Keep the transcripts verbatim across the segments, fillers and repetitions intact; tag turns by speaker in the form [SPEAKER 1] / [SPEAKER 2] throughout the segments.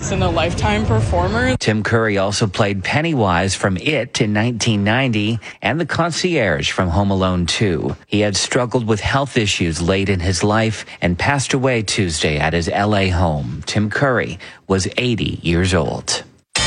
[SPEAKER 1] once in a lifetime performer.
[SPEAKER 2] Tim Curry also played Pennywise from It in nineteen ninety and the concierge from Home Alone two. He had struggled with health issues late in his life and passed away Tuesday at his L A home. Tim Curry was eighty years old.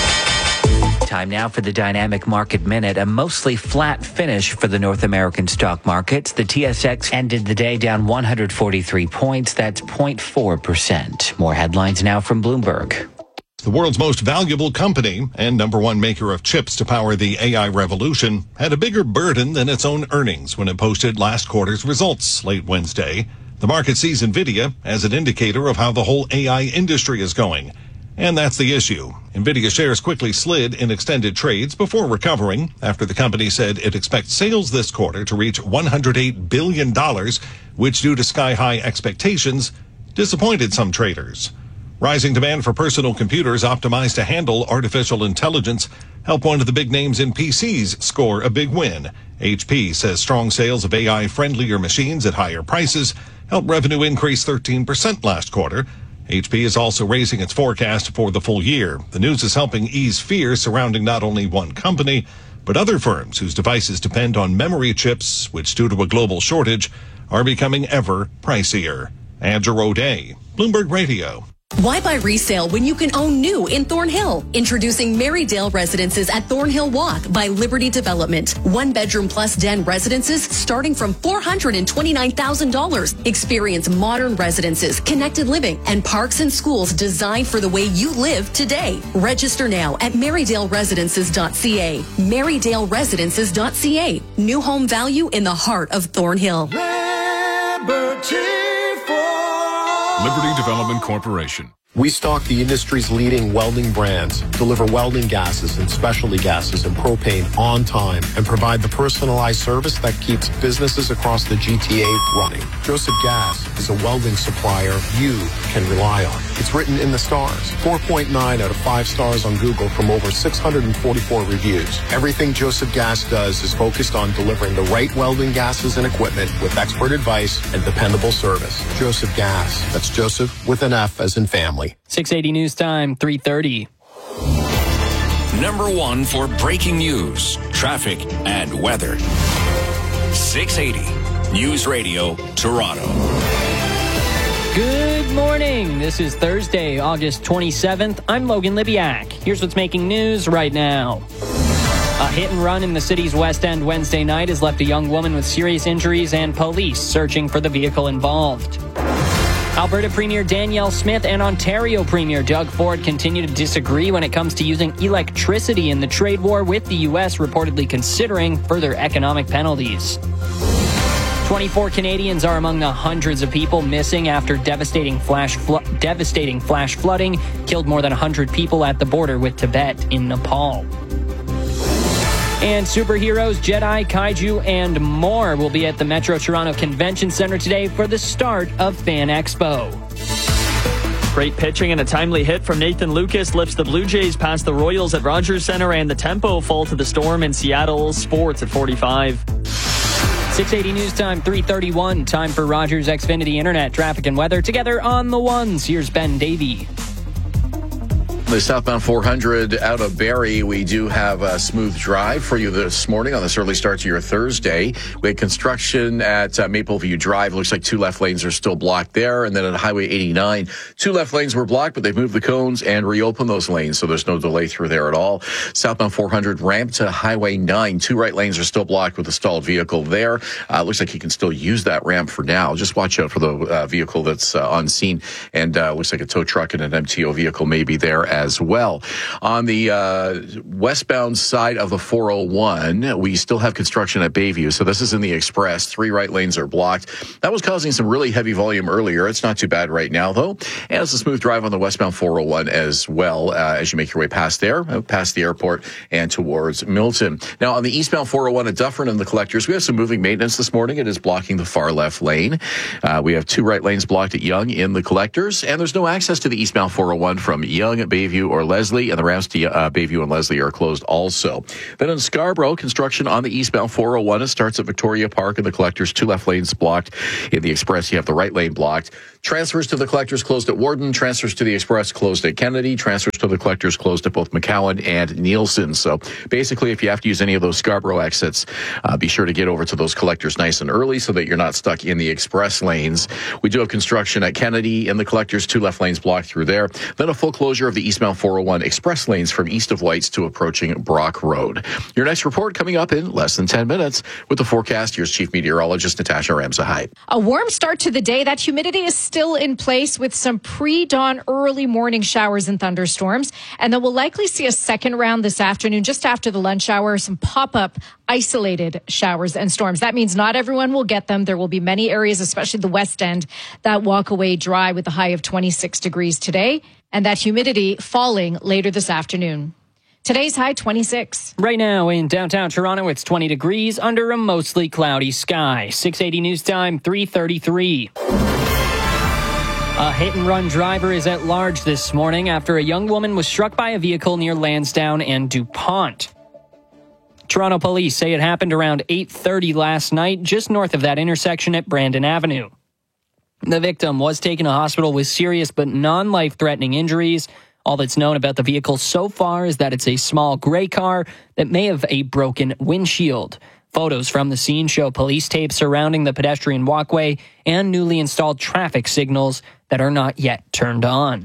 [SPEAKER 2] Time now for the Dynamic Market Minute, a mostly flat finish for the North American stock markets. The T S X ended the day down one hundred forty-three points. That's zero point four percent. More headlines now from Bloomberg.
[SPEAKER 3] The world's most valuable company and number one maker of chips to power the A I revolution had a bigger burden than its own earnings when it posted last quarter's results late Wednesday. The market sees NVIDIA as an indicator of how the whole A I industry is going. And that's the issue. NVIDIA shares quickly slid in extended trades before recovering after the company said it expects sales this quarter to reach one hundred eight billion dollars, which, due to sky-high expectations, disappointed some traders. Rising demand for personal computers optimized to handle artificial intelligence helped one of the big names in P Cs score a big win. H P says strong sales of A I-friendlier machines at higher prices helped revenue increase thirteen percent last quarter. H P is also raising its forecast for the full year. The news is helping ease fear surrounding not only one company, but other firms whose devices depend on memory chips, which, due to a global shortage, are becoming ever pricier. Andrew O'Day, Bloomberg Radio.
[SPEAKER 4] Why buy resale when you can own new in Thornhill? Introducing Marydale Residences at Thornhill Walk by Liberty Development. One bedroom plus den residences starting from four hundred twenty-nine thousand dollars. Experience modern residences, connected living, and parks and schools designed for the way you live today. Register now at marydale residences dot c a. marydale residences dot c a. New home value in the heart of Thornhill.
[SPEAKER 5] Liberty Ford. Liberty Development Corporation.
[SPEAKER 6] We stock the industry's leading welding brands, deliver welding gases and specialty gases and propane on time, and provide the personalized service that keeps businesses across the G T A running. Joseph Gas is a welding supplier you can rely on. It's written in the stars. four point nine out of five stars on Google from over six hundred forty-four reviews. Everything Joseph Gas does is focused on delivering the right welding gases and equipment with expert advice and dependable service. Joseph Gas. That's Joseph with an F as in family.
[SPEAKER 7] six eighty News Time, three thirty.
[SPEAKER 5] Number one for breaking news, traffic, and weather. six eighty News Radio, Toronto.
[SPEAKER 7] Good morning. This is Thursday, August twenty-seventh. I'm Logan Libiak. Here's what's making news right now. A hit and run in the city's West End Wednesday night has left a young woman with serious injuries and police searching for the vehicle involved. Alberta Premier Danielle Smith and Ontario Premier Doug Ford continue to disagree when it comes to using electricity in the trade war, with the U S reportedly considering further economic penalties. twenty-four Canadians are among the hundreds of people missing after devastating flash flo- devastating flash flooding killed more than one hundred people at the border with Tibet in Nepal. And superheroes, Jedi, kaiju, and more will be at the Metro Toronto Convention Centre today for the start of Fan Expo.
[SPEAKER 8] Great pitching and a timely hit from Nathan Lucas lifts the Blue Jays past the Royals at Rogers Centre, and the Tempo fall to the Storm in Seattle. Sports at forty-five.
[SPEAKER 7] six eighty News Time, three thirty-one. Time for Rogers Xfinity Internet, traffic, and weather together on the ones. Here's Ben Davey.
[SPEAKER 9] The southbound four hundred out of Barrie, we do have a smooth drive for you this morning on this early start to your Thursday. We had construction at uh, Mapleview Drive. Looks like two left lanes are still blocked there. And then at Highway eighty-nine, two left lanes were blocked, but they've moved the cones and reopened those lanes, so there's no delay through there at all. Southbound four hundred ramp to Highway nine. Two right lanes are still blocked with a stalled vehicle there. Uh, looks like you can still use that ramp for now. Just watch out for the uh, vehicle that's uh, on scene. And uh, looks like a tow truck and an M T O vehicle may be there as as well. On the uh, westbound side of the four oh one, we still have construction at Bayview. So this is in the express. Three right lanes are blocked. That was causing some really heavy volume earlier. It's not too bad right now, though. And it's a smooth drive on the westbound four oh one as well uh, as you make your way past there, past the airport and towards Milton. Now, on the eastbound four oh one at Dufferin and the Collectors, we have some moving maintenance this morning. It is blocking the far left lane. Uh, we have two right lanes blocked at Yonge in the Collectors, and there's no access to the eastbound four oh one from Yonge, Bayview, Bayview or Leslie, and the ramps to uh, Bayview and Leslie are closed also. Then in Scarborough, construction on the eastbound four oh one. It starts at Victoria Park and the Collectors, two left lanes blocked. In the Express, you have the right lane blocked. Transfers to the Collectors closed at Warden. Transfers to the Express closed at Kennedy. Transfers to the Collectors closed at both McCowan and Nielsen. So basically, if you have to use any of those Scarborough exits, uh, be sure to get over to those Collectors nice and early so that you're not stuck in the Express lanes. We do have construction at Kennedy and the Collectors, two left lanes blocked through there. Then a full closure of the eastbound four oh one Express lanes from east of Whites to approaching Brock Road. Your next report coming up in less than ten minutes with the forecast. Here's Chief Meteorologist Natasha Ramsahide.
[SPEAKER 10] A warm start to the day. That humidity is still in place with some pre-dawn early morning showers and thunderstorms. And then we'll likely see a second round this afternoon, just after the lunch hour, some pop-up isolated showers and storms. That means not everyone will get them. There will be many areas, especially the West End, that walk away dry with a high of twenty-six degrees today, and that humidity falling later this afternoon. Today's high twenty-six.
[SPEAKER 7] Right now in downtown Toronto, it's twenty degrees under a mostly cloudy sky. six eighty news time, three thirty-three. A hit-and-run driver is at large this morning after a young woman was struck by a vehicle near Lansdowne and DuPont. Toronto police say it happened around eight thirty last night, just north of that intersection at Brandon Avenue. The victim was taken to hospital with serious but non-life-threatening injuries. All that's known about the vehicle so far is that it's a small gray car that may have a broken windshield. Photos from the scene show police tape surrounding the pedestrian walkway and newly installed traffic signals that are not yet turned on.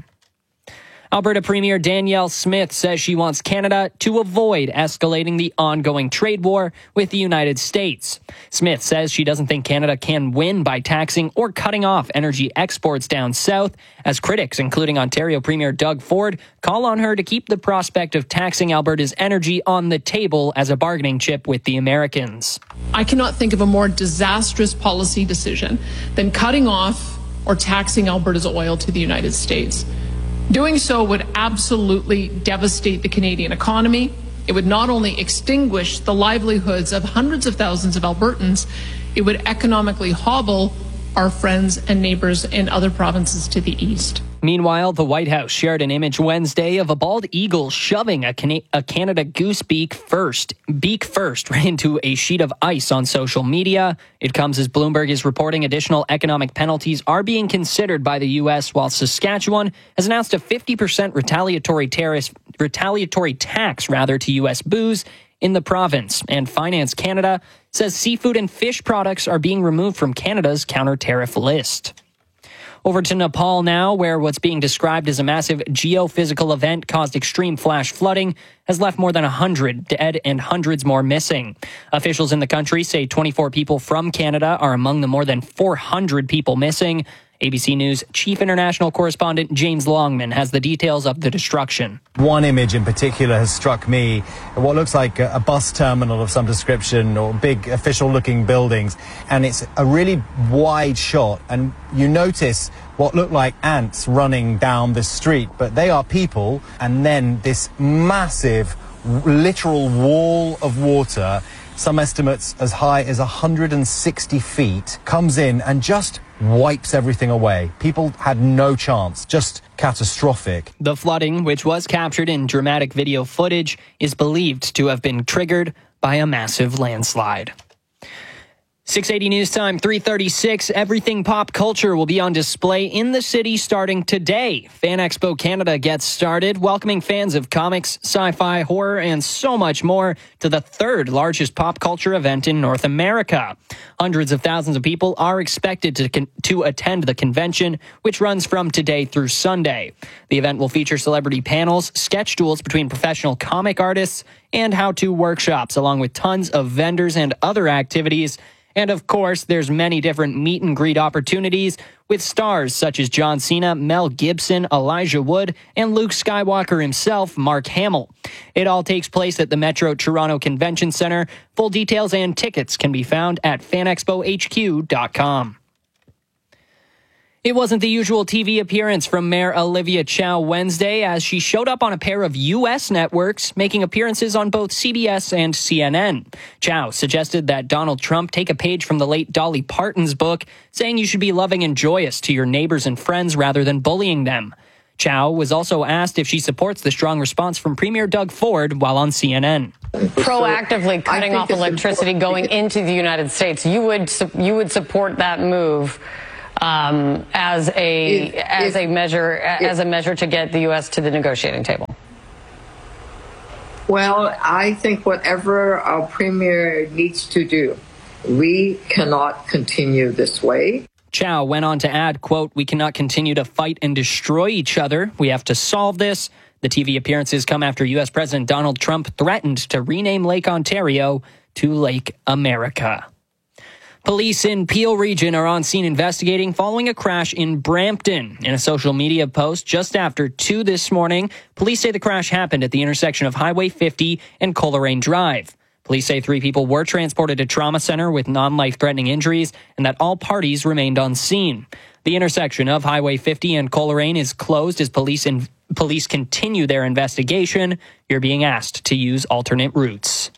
[SPEAKER 7] Alberta Premier Danielle Smith says she wants Canada to avoid escalating the ongoing trade war with the United States. Smith says she doesn't think Canada can win by taxing or cutting off energy exports down south, as critics, including Ontario Premier Doug Ford, call on her to keep the prospect of taxing Alberta's energy on the table as a bargaining chip with the Americans.
[SPEAKER 1] I cannot think of a more disastrous policy decision than cutting off or taxing Alberta's oil to the United States. Doing so would absolutely devastate the Canadian economy. It would not only extinguish the livelihoods of hundreds of thousands of Albertans, it would economically hobble our friends and neighbors in other provinces to the east.
[SPEAKER 7] Meanwhile, the White House shared an image Wednesday of a bald eagle shoving a, Can- a Canada goose beak first, beak first, right into a sheet of ice on social media. It comes as Bloomberg is reporting additional economic penalties are being considered by the U S, while Saskatchewan has announced a fifty percent retaliatory tariff, retaliatory tax rather to U S booze in the province. And Finance Canada says seafood and fish products are being removed from Canada's counter-tariff list. Over to Nepal now, where what's being described as a massive geophysical event caused extreme flash flooding has left more than one hundred dead and hundreds more missing. Officials in the country say twenty-four people from Canada are among the more than four hundred people missing. A B C News chief international correspondent James Longman has the details of the destruction.
[SPEAKER 11] One image in particular has struck me, what looks like a bus terminal of some description or big official-looking buildings, and it's a really wide shot, and you notice what look like ants running down the street, but they are people, and then this massive, literal wall of water, some estimates as high as one hundred sixty feet, comes in and just wipes everything away. People had no chance, just catastrophic.
[SPEAKER 7] The flooding, which was captured in dramatic video footage, is believed to have been triggered by a massive landslide. six eighty news time, three thirty-six. Everything pop culture will be on display in the city starting today. Fan Expo Canada gets started, welcoming fans of comics, sci-fi, horror, and so much more to the third largest pop culture event in North America. Hundreds of thousands of people are expected to con- to attend the convention, which runs from today through Sunday. The event will feature celebrity panels, sketch duels between professional comic artists, and how-to workshops, along with tons of vendors and other activities. And of course, there's many different meet and greet opportunities with stars such as John Cena, Mel Gibson, Elijah Wood, and Luke Skywalker himself, Mark Hamill. It all takes place at the Metro Toronto Convention Centre. Full details and tickets can be found at fan expo h q dot com. It wasn't the usual T V appearance from Mayor Olivia Chow Wednesday, as she showed up on a pair of U S networks, making appearances on both C B S and C N N. Chow suggested that Donald Trump take a page from the late Dolly Parton's book, saying you should be loving and joyous to your neighbors and friends rather than bullying them. Chow was also asked if she supports the strong response from Premier Doug Ford while on C N N.
[SPEAKER 12] Proactively cutting off electricity going into the United States, you would you would support that move um, as a if, as if, a measure if, as a measure to get the U S to the negotiating table.
[SPEAKER 13] Well, I think whatever our premier needs to do, we cannot continue this way.
[SPEAKER 7] Chow went on to add, quote, "We cannot continue to fight and destroy each other. We have to solve this." The T V appearances come after U S President Donald Trump threatened to rename Lake Ontario to Lake America. Police in Peel Region are on scene investigating following a crash in Brampton. In a social media post just after two this morning, police say the crash happened at the intersection of Highway fifty and Coleraine Drive. Police say three people were transported to trauma center with non-life-threatening injuries and that all parties remained on scene. The intersection of Highway fifty and Coleraine is closed as police in, police continue their investigation. You're being asked to use alternate routes.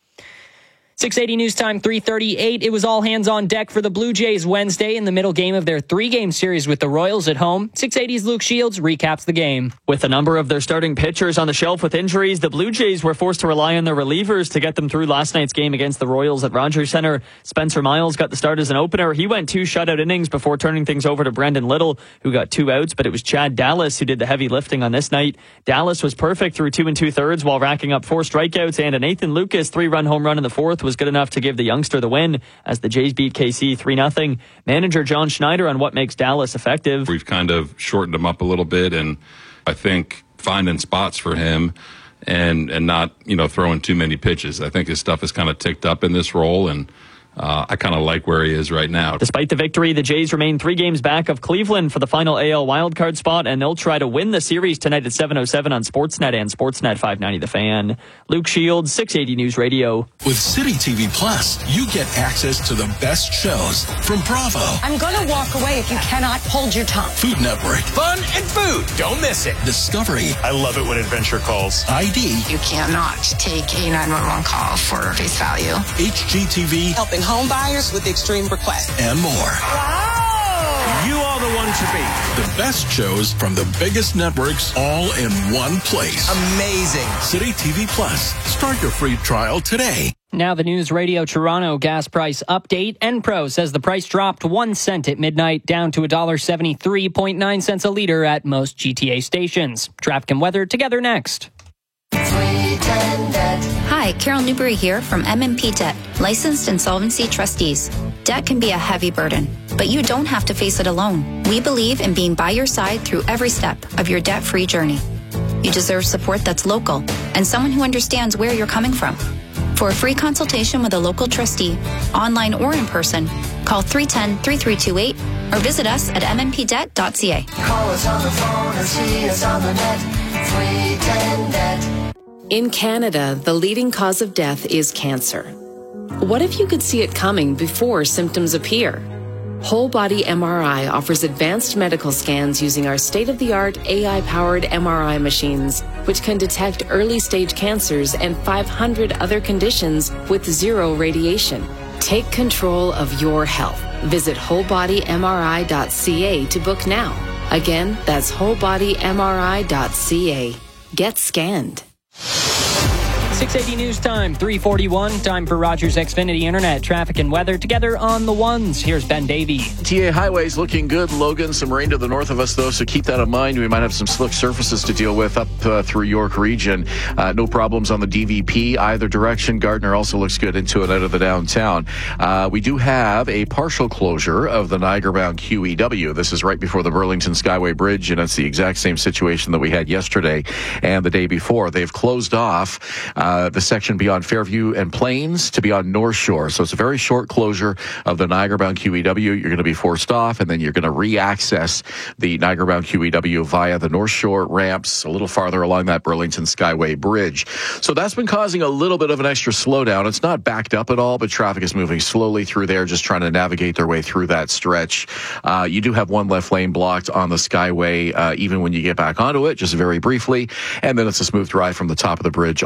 [SPEAKER 7] six eighty News Time, three thirty-eight. It was all hands on deck for the Blue Jays Wednesday in the middle game of their three-game series with the Royals at home. six eighty's Luke Shields recaps the game.
[SPEAKER 8] With a number of their starting pitchers on the shelf with injuries, the Blue Jays were forced to rely on their relievers to get them through last night's game against the Royals at Rogers Centre. Spencer Miles got the start as an opener. He went two shutout innings before turning things over to Brendan Little, who got two outs, but it was Chad Dallas who did the heavy lifting on this night. Dallas was perfect through two and two-thirds while racking up four strikeouts, and a Nathan Lucas three-run home run in the fourth was good enough to give the youngster the win as the Jays beat K C three nothing. Manager John Schneider on what makes Dallas effective.
[SPEAKER 14] We've kind of shortened him up a little bit, and I think finding spots for him and and not, you know, throwing too many pitches. I think his stuff is kind of ticked up in this role, and Uh, I kind of like where he is right now.
[SPEAKER 8] Despite the victory, the Jays remain three games back of Cleveland for the final A L wildcard spot, and they'll try to win the series tonight at seven oh seven on Sportsnet and Sportsnet five ninety The Fan. Luke Shields, six eighty News Radio.
[SPEAKER 15] With City T V Plus, you get access to the best shows from Bravo.
[SPEAKER 16] I'm going to walk away if you cannot hold your tongue.
[SPEAKER 15] Food Network.
[SPEAKER 17] Fun and food. Don't miss it.
[SPEAKER 15] Discovery.
[SPEAKER 17] I love it when Adventure calls.
[SPEAKER 15] I D.
[SPEAKER 18] You cannot take a nine one one call for face value.
[SPEAKER 15] H G T V.
[SPEAKER 19] Helping home buyers with extreme requests.
[SPEAKER 15] And more.
[SPEAKER 17] Wow! You are the one to beat.
[SPEAKER 15] The best shows from the biggest networks all in one place.
[SPEAKER 17] Amazing.
[SPEAKER 15] City T V Plus. Start your free trial today.
[SPEAKER 7] Now the News Radio Toronto gas price update. Enpro says the price dropped one cent at midnight, down to one dollar seventy-three point nine cents a litre at most G T A stations. Traffic and weather together next.
[SPEAKER 20] Hi, Carol Newberry here from M and P Debt, licensed insolvency trustees. Debt can be a heavy burden, but you don't have to face it alone. We believe in being by your side through every step of your debt-free journey. You deserve support that's local and someone who understands where you're coming from. For a free consultation with a local trustee, online or in person, call three one zero, three three two eight or visit us at m n p debt dot c a.
[SPEAKER 21] Call us on the phone or see us on the net. three ten debt.
[SPEAKER 22] In Canada, the leading cause of death is cancer. What if you could see it coming before symptoms appear? Whole Body M R I offers advanced medical scans using our state-of-the-art A I-powered M R I machines, which can detect early-stage cancers and five hundred other conditions with zero radiation. Take control of your health. Visit whole body m r i dot c a to book now. Again, that's whole body m r i dot c a. Get scanned.
[SPEAKER 7] six eighty News Time, three forty-one. Time for Rogers Xfinity Internet traffic and weather together on the ones. Here's Ben Davey.
[SPEAKER 9] T A highways looking good, Logan. Some rain to the north of us, though, so keep that in mind. We might have some slick surfaces to deal with up uh, through York region. Uh, no problems on the D V P either direction. Gardner also looks good into and out of the downtown. Uh, we do have a partial closure of the Niagara-bound Q E W. This is right before the Burlington Skyway Bridge, and it's the exact same situation that we had yesterday and the day before. They've closed off Uh, the section beyond Fairview and Plains to beyond North Shore. So it's a very short closure of the Niagara-bound Q E W. You're going to be forced off, and then you're going to re-access the Niagara-bound Q E W via the North Shore ramps a little farther along that Burlington Skyway Bridge. So that's been causing a little bit of an extra slowdown. It's not backed up at all, but traffic is moving slowly through there, just trying to navigate their way through that stretch. Uh, you do have one left lane blocked on the Skyway, uh, even when you get back onto it, just very briefly. And then it's a smooth drive from the top of the bridge all the way down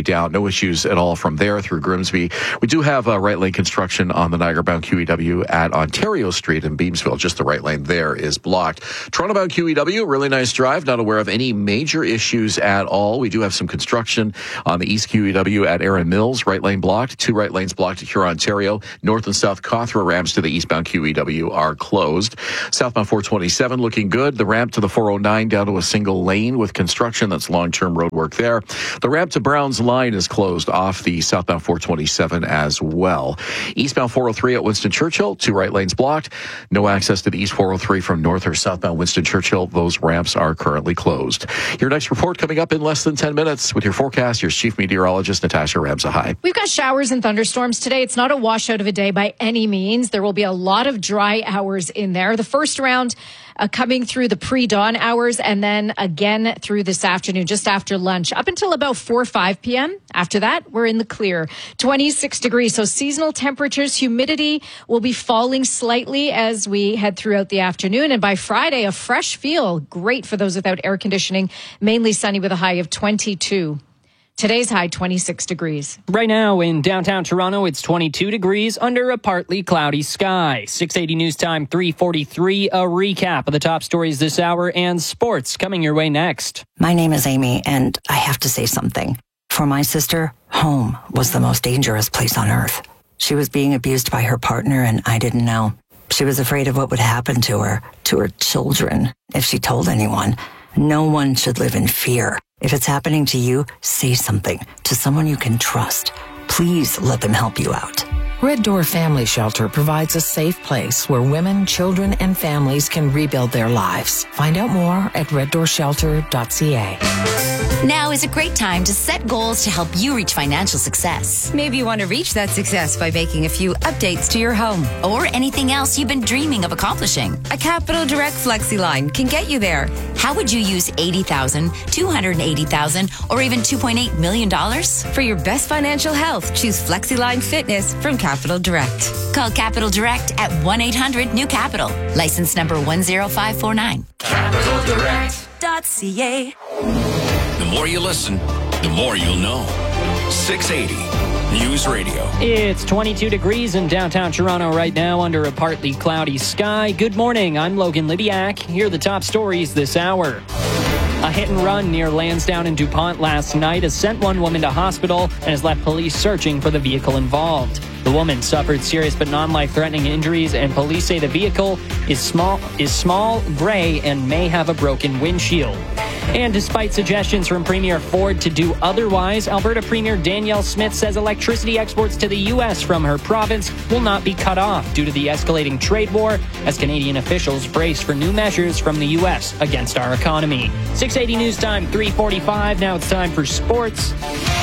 [SPEAKER 9] down. No issues at all from there through Grimsby. We do have uh, right lane construction on the Niagara-bound Q E W at Ontario Street in Beamsville. Just the right lane there is blocked. Toronto-bound Q E W, really nice drive. Not aware of any major issues at all. We do have some construction on the East Q E W at Erin Mills. Right lane blocked. Two right lanes blocked at Huron, Ontario. North and South Cawthra ramps to the eastbound Q E W are closed. Southbound four twenty-seven looking good. The ramp to the four oh nine down to a single lane with construction. That's long-term road work there. The ramp to Brown's Line is closed off the southbound four twenty-seven as well. Eastbound four oh three at Winston Churchill, two right lanes blocked. No access to the east four oh three from north or southbound Winston Churchill. Those ramps are currently closed. Your next report coming up in less than ten minutes with your forecast. Here's Chief Meteorologist Natasha Ramsahai.
[SPEAKER 10] We've got showers and thunderstorms today. It's not a washout of a day by any means. There will be a lot of dry hours in there. The first round uh, coming through the pre-dawn hours and then again through this afternoon, just after lunch, up until about four or five p.m. After that, we're in the clear. twenty-six degrees. So seasonal temperatures, humidity will be falling slightly as we head throughout the afternoon. And by Friday, a fresh feel. Great for those without air conditioning. Mainly sunny with a high of twenty-two. Today's high, twenty-six degrees.
[SPEAKER 7] Right now in downtown Toronto, it's twenty-two degrees under a partly cloudy sky. six eighty News Time, three forty-three. A recap of the top stories this hour and sports coming your way next.
[SPEAKER 2] My name is Amy, and I have to say something. For my sister, home was the most dangerous place on earth. She was being abused by her partner, and I didn't know. She was afraid of what would happen to her, to her children, if she told anyone. No one should live in fear. If it's happening to you, say something to someone you can trust. Please let them help you out.
[SPEAKER 3] Red Door Family Shelter provides a safe place where women, children, and families can rebuild their lives. Find out more at red door shelter dot c a.
[SPEAKER 23] Now is a great time to set goals to help you reach financial success. Maybe you want to reach that success by making a few updates to your home or anything else you've been dreaming of accomplishing. A Capital Direct FlexiLine can get you there. How would you use eighty thousand dollars, two hundred eighty thousand dollars, or even two point eight million dollars? For your best financial health, choose FlexiLine Fitness from Capital Direct. Call Capital Direct at one eight hundred new capital. License number one zero five four nine.
[SPEAKER 5] Capital Direct.
[SPEAKER 23] .ca.
[SPEAKER 5] The more you listen, the more you'll know. six eighty News Radio.
[SPEAKER 7] It's twenty-two degrees in downtown Toronto right now under a partly cloudy sky. Good morning. I'm Logan Libiak. Here are the top stories this hour. A hit and run near Lansdowne and DuPont last night has sent one woman to hospital and has left police searching for the vehicle involved. The woman suffered serious but non-life-threatening injuries, and police say the vehicle is small, is small, gray, and may have a broken windshield. And despite suggestions from Premier Ford to do otherwise, Alberta Premier Danielle Smith says electricity exports to the U S from her province will not be cut off due to the escalating trade war, as Canadian officials brace for new measures from the U S against our economy. six eighty News Time, three forty-five. Now it's time for sports.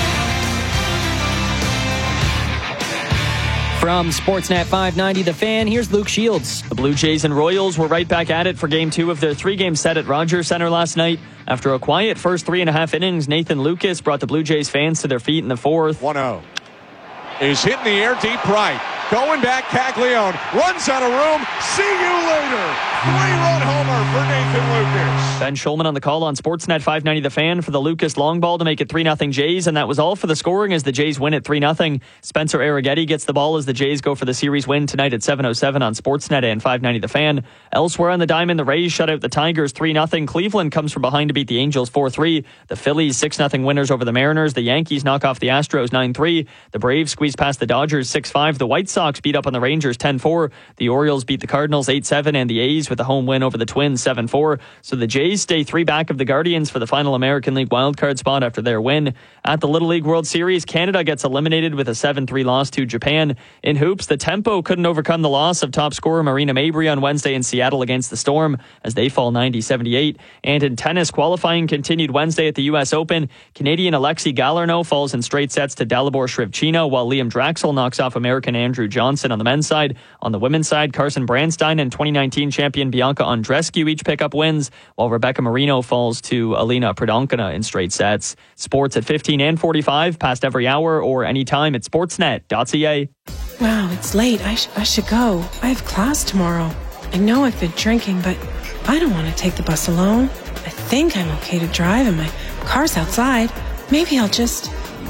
[SPEAKER 7] From Sportsnet five ninety The Fan, here's Luke Shields.
[SPEAKER 8] The Blue Jays and Royals were right back at it for game two of their three-game set at Rogers Centre last night. After a quiet first three and a half innings, Nathan Lucas brought the Blue Jays fans to their feet in the fourth.
[SPEAKER 24] one oh. Is hit in the air deep right. Going back, Caglione runs out of room. See you later. Three-run homer for Nathan Lucas.
[SPEAKER 8] Ben Schulman on the call on Sportsnet five ninety The Fan for the Lucas long ball to make it three nothing Jays, and that was all for the scoring as the Jays win at three nothing. Spencer Arrighetti gets the ball as the Jays go for the series win tonight at seven oh seven on Sportsnet and five ninety The Fan. Elsewhere on the diamond, the Rays shut out the Tigers three nothing. Cleveland comes from behind to beat the Angels four three. The Phillies six nothing winners over the Mariners. The Yankees knock off the Astros nine three. The Braves squeeze past the Dodgers six five. The White Sox beat up on the Rangers ten four. The Orioles beat the Cardinals eight seven, and the A's with a home win over the Twins seven four. So the Jays stay three back of the Guardians for the final American League wildcard spot after their win. At the Little League World Series, Canada gets eliminated with a seven three loss to Japan. In hoops, the Tempo couldn't overcome the loss of top scorer Marina Mabry on Wednesday in Seattle against the Storm as they fall ninety seventy-eight. And in tennis, qualifying continued Wednesday at the U S Open. Canadian Alexei Galarneau falls in straight sets to Dalibor Shrivchina, while Liam Draxel knocks off American Andrew Johnson on the men's side. On the women's side, Carson Branstein and twenty nineteen champion Bianca Andreescu each pick up wins, while Rebecca Marino falls to Alina Pridonkina in straight sets. Sports at fifteen and forty-five, past every hour or anytime at sportsnet dot c a.
[SPEAKER 25] Wow, it's late. I, sh- I should go. I have class tomorrow. I know I've been drinking, but I don't want to take the bus alone. I think I'm okay to drive and my car's outside. Maybe I'll just...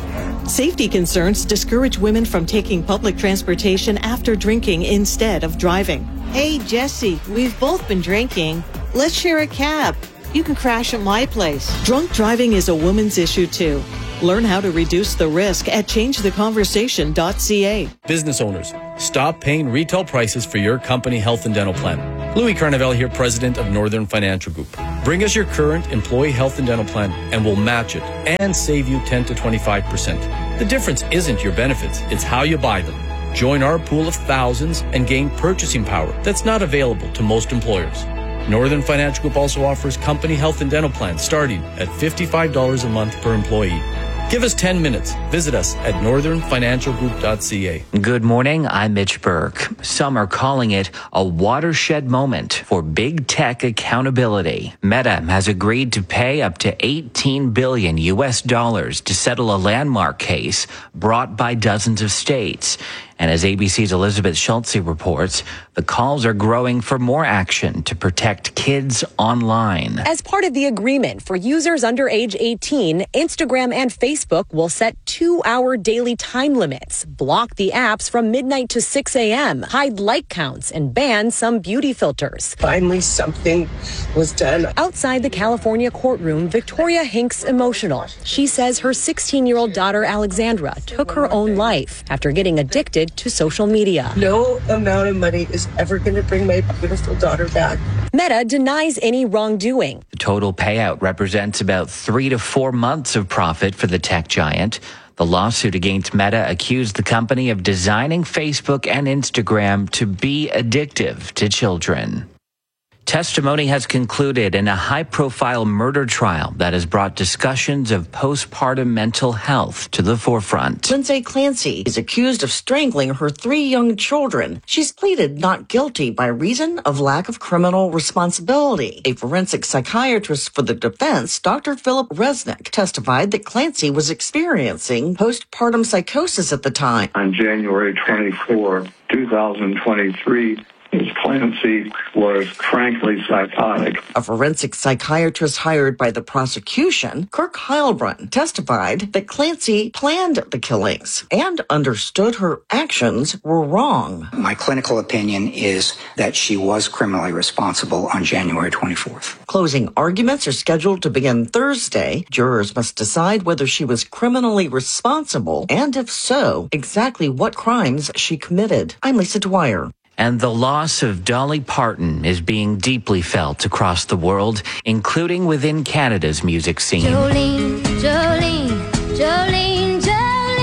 [SPEAKER 1] Safety concerns discourage women from taking public transportation after drinking instead of driving.
[SPEAKER 4] Hey, Jesse, we've both been drinking. Let's share a cab. You can crash at my place.
[SPEAKER 1] Drunk driving is a woman's issue, too. Learn how to reduce the risk at change the conversation dot c a.
[SPEAKER 6] Business owners, stop paying retail prices for your company health and dental plan. Louis Carnevale here, president of Northern Financial Group. Bring us your current employee health and dental plan and we'll match it and save you ten to twenty-five percent. The difference isn't your benefits, it's how you buy them. Join our pool of thousands and gain purchasing power that's not available to most employers. Northern Financial Group also offers company health and dental plans starting at fifty-five dollars a month per employee. Give us ten minutes. Visit us at northern financial group dot c a.
[SPEAKER 11] Good morning, I'm Mitch Burke. Some are calling it a watershed moment for big tech accountability. Meta has agreed to pay up to eighteen billion U S dollars to settle a landmark case brought by dozens of states. And as A B C's Elizabeth Schultze reports, the calls are growing for more action to protect kids online.
[SPEAKER 12] As part of the agreement for users under age eighteen, Instagram and Facebook will set two-hour daily time limits, block the apps from midnight to six a.m., hide like counts, and ban some beauty filters.
[SPEAKER 26] Finally, something was done.
[SPEAKER 12] Outside the California courtroom, Victoria Hinks emotional. She says her sixteen-year-old daughter, Alexandra, took her own life after getting addicted to social media.
[SPEAKER 26] No amount of money is ever going to bring my beautiful daughter back.
[SPEAKER 12] Meta denies any wrongdoing.
[SPEAKER 11] The total payout represents about three to four months of profit for the tech giant. The lawsuit against Meta accused the company of designing Facebook and Instagram to be addictive to children. Testimony has concluded in a high-profile murder trial that has brought discussions of postpartum mental health to the forefront.
[SPEAKER 27] Lindsay Clancy is accused of strangling her three young children. She's pleaded not guilty by reason of lack of criminal responsibility. A forensic psychiatrist for the defense, Doctor Philip Resnick, testified that Clancy was experiencing postpartum psychosis at the time.
[SPEAKER 28] On January twenty-fourth, two thousand twenty-three, Miz Clancy was frankly psychotic.
[SPEAKER 27] A forensic psychiatrist hired by the prosecution, Kirk Heilbrunn, testified that Clancy planned the killings and understood her actions were wrong.
[SPEAKER 29] My clinical opinion is that she was criminally responsible on January twenty-fourth.
[SPEAKER 27] Closing arguments are scheduled to begin Thursday. Jurors must decide whether she was criminally responsible and, if so, exactly what crimes she committed. I'm Lisa Dwyer.
[SPEAKER 11] And the loss of Dolly Parton is being deeply felt across the world, including within Canada's music scene.
[SPEAKER 30] Jolene, Jolene, Jolene, Jolene.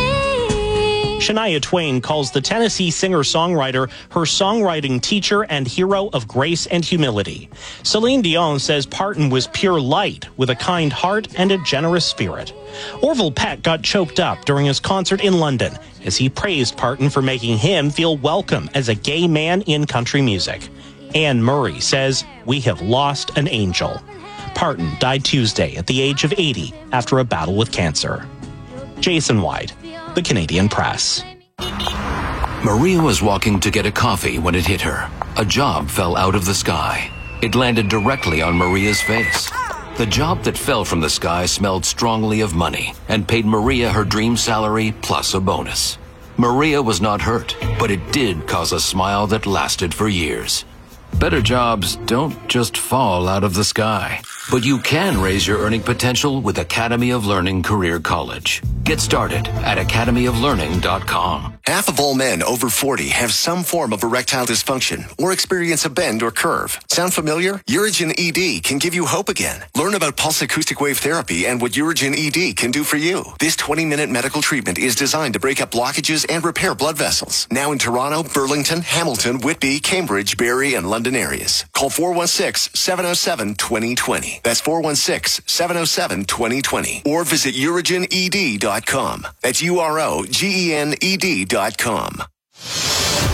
[SPEAKER 31] Shania Twain calls the Tennessee singer-songwriter her songwriting teacher and hero of grace and humility. Celine Dion says Parton was pure light with a kind heart and a generous spirit. Orville Peck got choked up during his concert in London as he praised Parton for making him feel welcome as a gay man in country music. Anne Murray says, "We have lost an angel." Parton died Tuesday at the age of eighty after a battle with cancer. Jason White, The Canadian Press.
[SPEAKER 5] Maria was walking to get a coffee when it hit her. A job fell out of the sky. It landed directly on Maria's face. The job that fell from the sky smelled strongly of money and paid Maria her dream salary plus a bonus. Maria was not hurt, but it did cause a smile that lasted for years. Better jobs don't just fall out of the sky, but you can raise your earning potential with Academy of Learning Career College. Get started at academy of learning dot com.
[SPEAKER 32] Half of all men over forty have some form of erectile dysfunction or experience a bend or curve. Sound familiar? Urigen E D can give you hope again. Learn about pulse acoustic wave therapy and what Urigen E D can do for you. This twenty-minute medical treatment is designed to break up blockages and repair blood vessels. Now in Toronto, Burlington, Hamilton, Whitby, Cambridge, Barrie, and London areas. Call four one six, seven oh seven, two oh two oh. That's four one six, seven oh seven, two oh two oh. Or visit urigen e d dot com. That's U R O G E N E D dot com.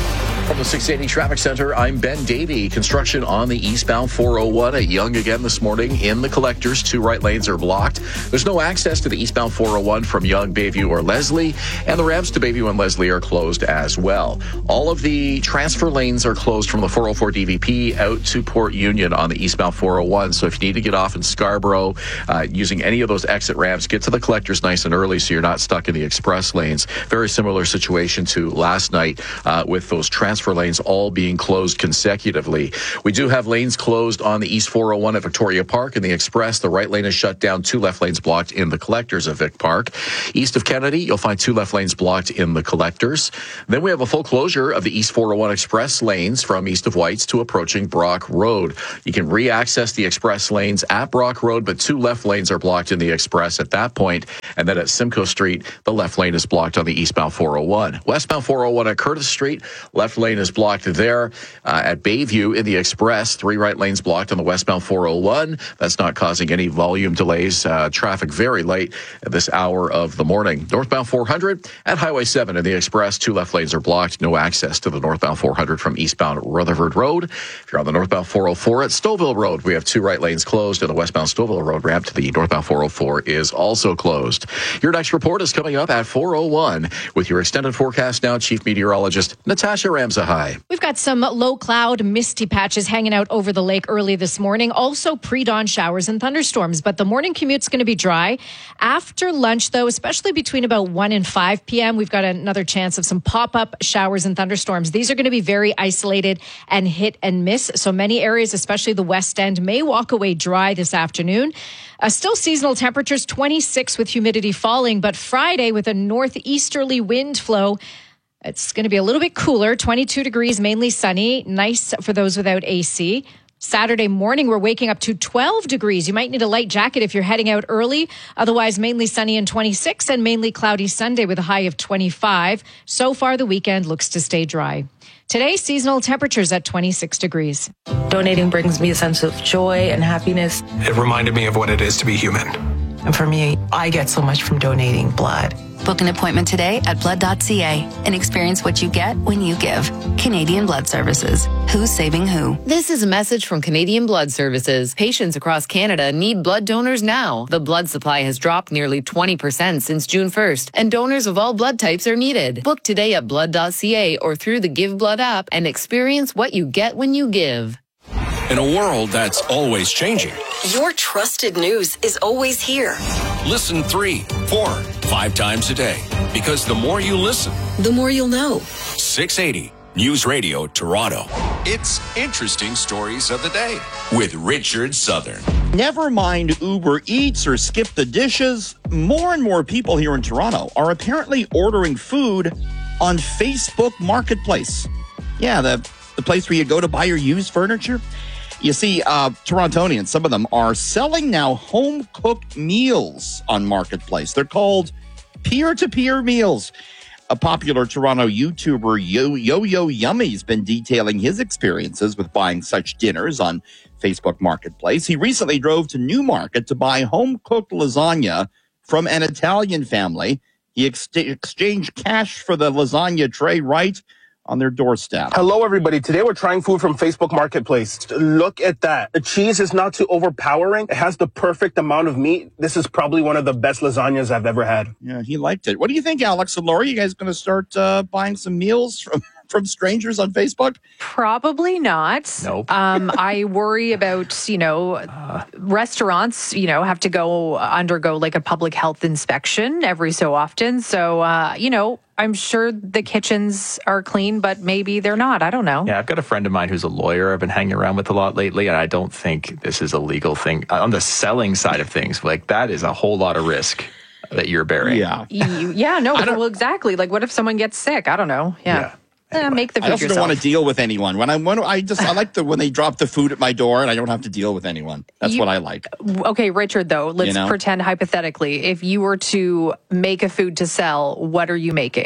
[SPEAKER 9] From the six eighty Traffic Center, I'm Ben Davey. Construction on the eastbound four oh one at Yonge again this morning in the collectors. Two right lanes are blocked. There's no access to the eastbound four oh one from Yonge, Bayview, or Leslie, and the ramps to Bayview and Leslie are closed as well. All of the transfer lanes are closed from the four oh four D V P out to Port Union on the eastbound four oh one. So if you need to get off in Scarborough uh, using any of those exit ramps, get to the collectors nice and early so you're not stuck in the express lanes. Very similar situation to last night uh, with those transfer lanes all being closed consecutively. We do have lanes closed on the East four oh one at Victoria Park and the Express. The right lane is shut down, two left lanes blocked in the collectors of Vic Park. East of Kennedy, you'll find two left lanes blocked in the collectors. Then we have a full closure of the East four oh one Express lanes from east of Whites to approaching Brock Road. You can re-access the Express lanes at Brock Road, but two left lanes are blocked in the Express at that point. And then at Simcoe Street, the left lane is blocked on the eastbound four oh one. Westbound four oh one at Curtis Street, left lane is blocked there. Uh, at Bayview in the Express, three right lanes blocked on the westbound four oh one. That's not causing any volume delays. Uh, traffic very late at this hour of the morning. Northbound four hundred at Highway seven in the Express, two left lanes are blocked. No access to the northbound four hundred from eastbound Rutherford Road. If you're on the northbound four oh four at Stouffville Road, we have two right lanes closed, and the westbound Stouffville Road ramp to the northbound four oh four is also closed. Your next report is coming up at four oh one with your extended forecast now, Chief Meteorologist Natasha Ramsahai.
[SPEAKER 10] We've got some low cloud, misty patches hanging out over the lake early this morning. Also pre-dawn showers and thunderstorms, but the morning commute's going to be dry. After lunch, though, especially between about one and five p.m., we've got another chance of some pop-up showers and thunderstorms. These are going to be very isolated and hit and miss. So many areas, especially the West End, may walk away dry this afternoon. Uh, still seasonal temperatures, twenty-six with humidity falling, but Friday with a northeasterly wind flow, it's going to be a little bit cooler, twenty-two degrees, mainly sunny, nice for those without A C. Saturday morning, we're waking up to twelve degrees. You might need a light jacket if you're heading out early. Otherwise, mainly sunny and twenty-six, and mainly cloudy Sunday with a high of twenty-five. So far, the weekend looks to stay dry. Today, seasonal temperatures at twenty-six degrees.
[SPEAKER 13] Donating brings me a sense of joy and happiness.
[SPEAKER 14] It reminded me of what it is to be human.
[SPEAKER 13] And for me, I get so much from donating blood.
[SPEAKER 23] Book an appointment today at blood dot c a and experience what you get when you give. Canadian Blood Services. Who's saving who?
[SPEAKER 15] This is a message from Canadian Blood Services. Patients across Canada need blood donors now. The blood supply has dropped nearly twenty percent since June first, and donors of all blood types are needed. Book today at blood dot c a or through the Give Blood app and experience what you get when you give.
[SPEAKER 16] In a world that's always changing,
[SPEAKER 17] your trusted news is always here.
[SPEAKER 16] Listen three, four, five times a day. Because the more you listen,
[SPEAKER 17] the more you'll know.
[SPEAKER 16] six eighty News Radio Toronto. It's Interesting Stories of the Day with Richard Southern.
[SPEAKER 18] Never mind Uber Eats or Skip the Dishes. More and more people here in Toronto are apparently ordering food on Facebook Marketplace. Yeah, the, the place where you go to buy your used furniture. You see, uh, Torontonians, some of them are selling now home-cooked meals on Marketplace. They're called peer-to-peer meals. A popular Toronto YouTuber, Yo Yo Yo Yummy, has been detailing his experiences with buying such dinners on Facebook Marketplace. He recently drove to Newmarket to buy home-cooked lasagna from an Italian family. He ex- exchanged cash for the lasagna tray right on their doorstep.
[SPEAKER 19] Hello, everybody. Today we're trying food from Facebook Marketplace. Look at that. The cheese is not too overpowering. It has the perfect amount of meat. This is probably one of the best lasagnas I've ever had.
[SPEAKER 18] Yeah, he liked it. What do you think, Alex and Lori? You guys going to start uh, buying some meals from, from strangers on Facebook?
[SPEAKER 20] Probably not.
[SPEAKER 18] Nope.
[SPEAKER 20] um, I worry about, you know, uh, restaurants, you know, have to go undergo like a public health inspection every so often. So, uh, you know, I'm sure the kitchens are clean, but maybe they're not. I don't know.
[SPEAKER 21] Yeah, I've got a friend of mine who's a lawyer I've been hanging around with a lot lately, and I don't think this is a legal thing. On the selling side of things, like that is a whole lot of risk that you're bearing.
[SPEAKER 18] Yeah.
[SPEAKER 20] You, yeah, no, well, exactly. Like, what if someone gets sick? I don't know. Yeah. yeah. Eh, make the food
[SPEAKER 18] I also
[SPEAKER 20] yourself.
[SPEAKER 18] don't want to deal with anyone. When I when I just I like the when they drop the food at my door and I don't have to deal with anyone. That's
[SPEAKER 20] you,
[SPEAKER 18] what I like.
[SPEAKER 20] Okay, Richard, though, let's you know? pretend hypothetically, if you were to make a food to sell, what are you making?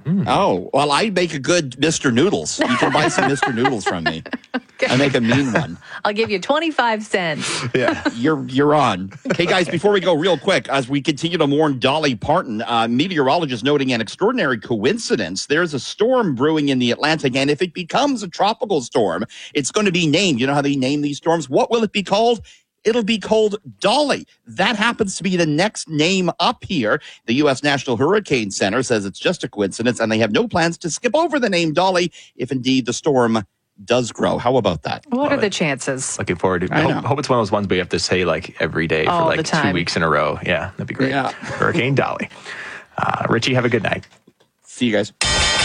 [SPEAKER 18] Mm. Oh, well, I make a good Mister Noodles. You can buy some Mister Noodles from me. Okay. I make a mean one.
[SPEAKER 20] I'll give you twenty-five cents.
[SPEAKER 18] Yeah, you're you're on. Okay, guys, before we go real quick, as we continue to mourn Dolly Parton, uh, meteorologists noting an extraordinary coincidence. There's a storm brewing in the Atlantic, and if it becomes a tropical storm, it's going to be named. You know how they name these storms? What will it be called? It'll be called Dolly. That happens to be the next name up here. The U S National Hurricane Center says it's just a coincidence, and they have no plans to skip over the name Dolly if indeed the storm does grow. How about that?
[SPEAKER 20] What
[SPEAKER 21] Love
[SPEAKER 20] are the
[SPEAKER 21] it.
[SPEAKER 20] chances?
[SPEAKER 21] Looking forward to
[SPEAKER 18] I
[SPEAKER 21] hope, hope it's one of those ones we have to say like every day
[SPEAKER 20] All
[SPEAKER 21] for like
[SPEAKER 20] the time.
[SPEAKER 21] two weeks in a row. Yeah, that'd be great.
[SPEAKER 18] Yeah.
[SPEAKER 21] Hurricane Dolly. Uh, Richie, have a good night.
[SPEAKER 18] See you guys.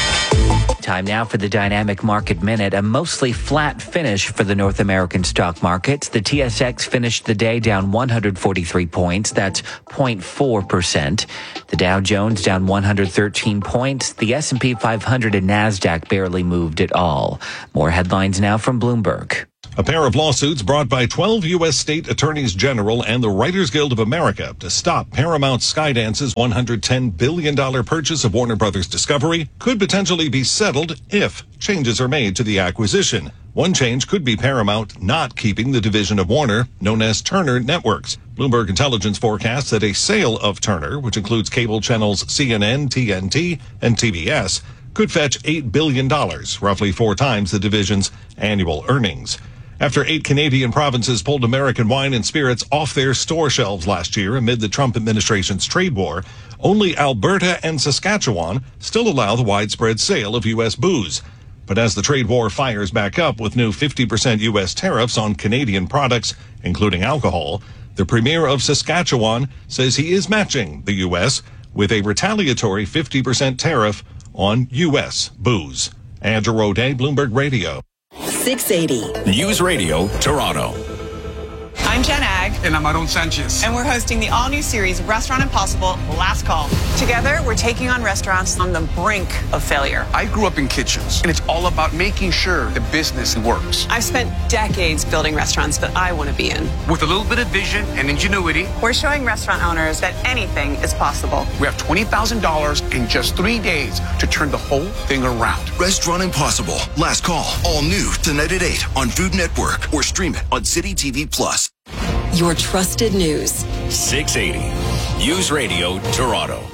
[SPEAKER 11] Time now for the Dynamic Market Minute. A mostly flat finish for the North American stock markets. The T S X finished the day down one hundred forty-three points. That's zero point four percent. The Dow Jones down one hundred thirteen points. The S and P five hundred and NASDAQ barely moved at all. More headlines now from Bloomberg.
[SPEAKER 1] A pair of lawsuits brought by twelve U S state attorneys general and the Writers Guild of America to stop Paramount Skydance's one hundred ten billion dollars purchase of Warner Brothers Discovery could potentially be settled if changes are made to the acquisition. One change could be Paramount not keeping the division of Warner known as Turner Networks. Bloomberg Intelligence forecasts that a sale of Turner, which includes cable channels C N N, T N T, and T B S, could fetch eight billion dollars, roughly four times the division's annual earnings. After eight Canadian provinces pulled American wine and spirits off their store shelves last year amid the Trump administration's trade war, only Alberta and Saskatchewan still allow the widespread sale of U S booze. But as the trade war fires back up with new fifty percent U S tariffs on Canadian products, including alcohol, the Premier of Saskatchewan says he is matching the U S with a retaliatory fifty percent tariff on U S booze. Andrew O'Day, Bloomberg Radio.
[SPEAKER 17] six eighty.
[SPEAKER 16] News Radio, Toronto.
[SPEAKER 2] I'm Jen Ag.
[SPEAKER 14] And I'm Aaron Sanchez.
[SPEAKER 2] And we're hosting the all-new series Restaurant Impossible, Last Call. Together, we're taking on restaurants on the brink of failure.
[SPEAKER 14] I grew up in kitchens, and it's all about making sure the business works.
[SPEAKER 2] I've spent decades building restaurants that I want to be in.
[SPEAKER 14] With a little bit of vision and ingenuity,
[SPEAKER 2] We're showing restaurant owners that anything is possible.
[SPEAKER 14] we have twenty thousand dollars in just three days to turn the whole thing around.
[SPEAKER 32] Restaurant Impossible, Last Call, all new tonight at eight on Food Network or stream it on City T V Plus.
[SPEAKER 17] Your trusted news.
[SPEAKER 16] six eighty. News Radio, Toronto.